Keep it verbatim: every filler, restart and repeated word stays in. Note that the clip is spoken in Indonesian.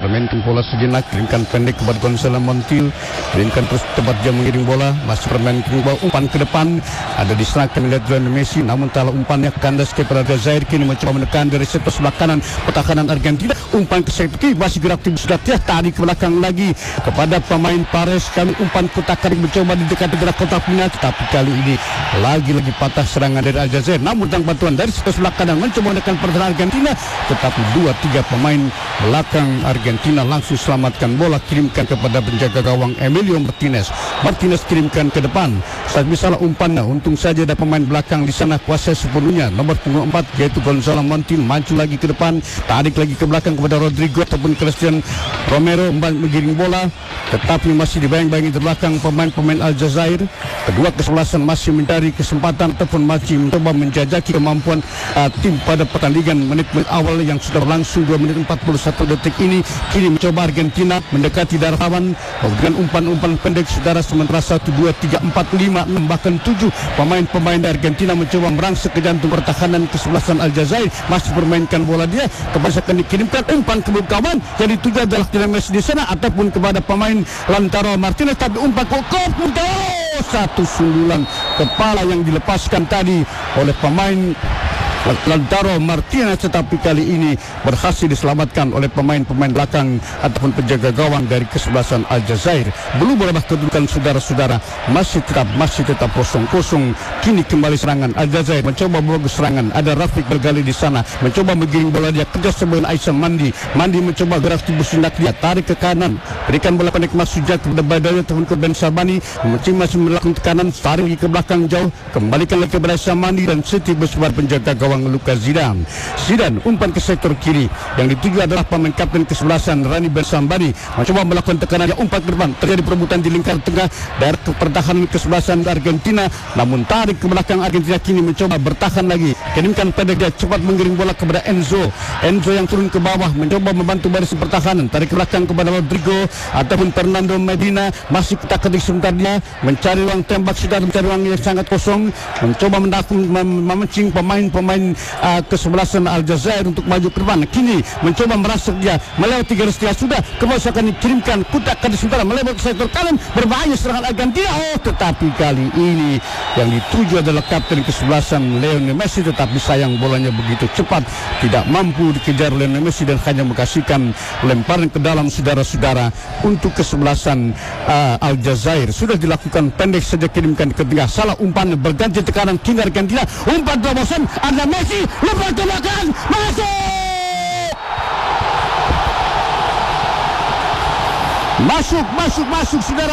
bermainkan bola sejenak, kirimkan pendek kepada Gonzalo Montiel, kirimkan terus tempat dia mengiring bola, masih bermain kirim bola, umpan ke depan, ada diserahkan melihat Lionel Messi, namun talah umpannya kandas kepada Aljazair, kini mencoba menekan dari sektor sebelah kanan, pertahanan Argentina, umpan ke sektor kiri, masih gerak tim sudah tiap tarik ke belakang lagi kepada pemain Pares, kami umpan kotak kari mencoba didekat gerak kotak penalti, tapi kali ini lagi-lagi patah serangan dari Aljazair, namun dengan bantuan dari sektor sebelah kanan mencoba menekan pertahanan Argentina, tetapi dua tiga pemain belakang Argentina langsung selamatkan bola, kirimkan kepada penjaga gawang Emilio Martinez. Martinez kirimkan ke depan, saat misalnya umpannya, untung saja ada pemain belakang di sana kuasai sepenuhnya. Nomor punggung empat yaitu Gonzalo Montiel maju lagi ke depan, tarik lagi ke belakang kepada Rodrigo ataupun Christian Romero menggiring bola, tetapi masih dibayang-bayangi di belakang pemain-pemain Aljazair. Kedua kesebelasan masih mencari kesempatan ataupun masih mencoba menjajaki kemampuan uh, tim pada pertandingan menit-menit awal yang sudah berlangsung dua menit empat puluh satu detik ini. Kini mencoba Argentina mendekati darah lawan dengan umpan-umpan pendek saudara, sementara satu, dua, tiga, empat, lima, enam bahkan tujuh pemain-pemain Argentina mencoba merangsek ke jantung pertahanan kesebelasan Aljazair, masih bermainkan bola dia kepada akan dikirimkan umpan ke kawan yang dituju adalah Lionel Messi di sana ataupun kepada pemain Lautaro Martinez, tapi umpan kok satu sundulan kepala yang dilepaskan tadi oleh pemain Lautaro Martinez, tetapi kali ini berhasil diselamatkan oleh pemain-pemain belakang ataupun penjaga gawang dari kesebelasan Aljazair. Belum berubah kedudukan saudara-saudara, masih tetap masih tetap kosong-kosong. Kini kembali serangan Aljazair, mencoba membawa serangan. Ada Rafiq Bergali di sana, mencoba menggiring bola dia kerja sebelum Aisyah Mandi. Mandi mencoba gerak tubuh sendak dia, tarik ke kanan, berikan bola pendek masuk jatuh kepada Badawi ataupun ke Ben Sabani, masih melakukan tekanan, tarik ke belakang jauh, kembalikan lagi kepada Aisyah Mandi dan Siti bersebar penjaga gawang Lucas Zidane. Zidane umpan ke sektor kiri, yang dituju adalah pemain kapten kesebelasan Rani Bersambani, mencoba melakukan tekanan, umpan ke depan, terjadi perebutan di lingkar tengah dari pertahanan kesebelasan Argentina, namun tarik ke belakang Argentina kini mencoba bertahan lagi, kirimkan pendek dia cepat menggiring bola kepada Enzo. Enzo yang turun ke bawah mencoba membantu baris pertahanan, tarik ke belakang kepada Rodrigo ataupun Fernando Medina, masih kita ketik sebentar dia mencari ruang tembak, sudah mencari ruang yang sangat kosong, mencoba mendakung memancing pemain-pemain Uh, kesebelasan Aljazair untuk maju ke depan. Kini mencoba merasuk dia melewati garis dia sudah kemudian akan dikirimkan kutakan di sementara melewati sektor kanan, berbahaya serangan Argentina. Oh, tetapi kali ini yang dituju adalah kapten kesebelasan Lionel Messi, tetapi sayang bolanya begitu cepat, tidak mampu dikejar Lionel Messi dan hanya menghasilkan lemparan ke dalam saudara-saudara untuk kesebelasan uh, Aljazair. Sudah dilakukan pendek saja, kirimkan ke tengah, salah umpan, berganti tekanan kini Argentina, umpan terobosan ada Messi, lepas ke belakang, masuk! Masuk, masuk, masuk, saudara.